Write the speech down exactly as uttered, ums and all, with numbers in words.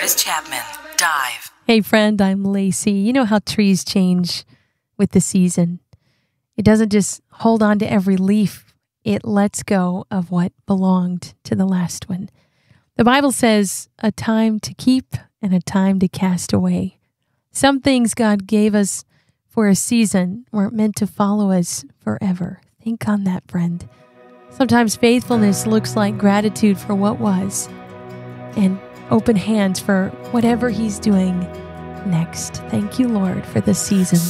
Travis Chapman. Dive. Hey friend, I'm Lacey. You know how trees change with the season. It doesn't just hold on to every leaf. It lets go of what belonged to the last one. The Bible says a time to keep and a time to cast away. Some things God gave us for a season weren't meant to follow us forever. Think on that, friend. Sometimes faithfulness looks like gratitude for what was and open hands for whatever He's doing next. Thank you, Lord, for this season.